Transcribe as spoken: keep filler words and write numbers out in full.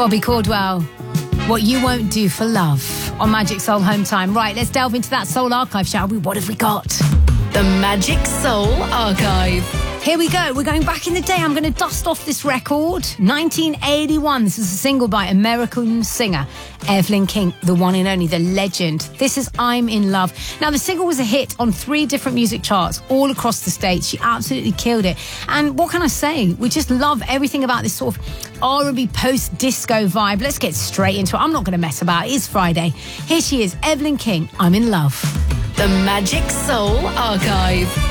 Bobby Caldwell, What You Won't Do for Love on Magic Soul Home Time. Right, let's delve into that soul archive, shall we? What have we got? The Magic Soul Archive. Here we go. We're going back in the day. I'm going to dust off this record. nineteen eighty-one. This is a single by American singer Evelyn King, the one and only, the legend. This is I'm in Love. Now, the single was a hit on three different music charts all across the States. She absolutely killed it. And what can I say? We just love everything about this sort of R and B post-disco vibe. Let's get straight into it. I'm not going to mess about. It's Friday. Here she is, Evelyn King, I'm in Love. The Magic Soul Archive.